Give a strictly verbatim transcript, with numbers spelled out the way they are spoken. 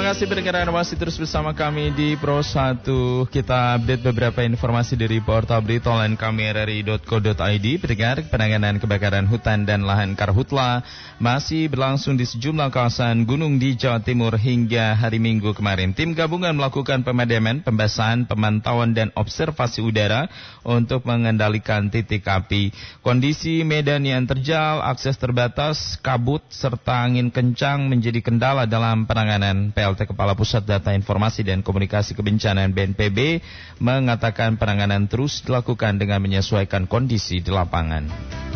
Terima kasih pendengar masih terus bersama kami di Pro satu. Kita update beberapa informasi dari portal berita online kami r r i dot co dot i d. Pendengar, penanganan kebakaran hutan dan lahan karhutla masih berlangsung di sejumlah kawasan gunung di Jawa Timur hingga hari Minggu kemarin. Tim gabungan melakukan pemadaman, pembasahan, pemantauan dan observasi udara untuk mengendalikan titik api. Kondisi medan yang terjal, akses terbatas, kabut serta angin kencang menjadi kendala dalam penanganan. P L T Kepala Pusat Data Informasi dan Komunikasi Kebencanaan B N P B mengatakan penanganan terus dilakukan dengan menyesuaikan kondisi di lapangan.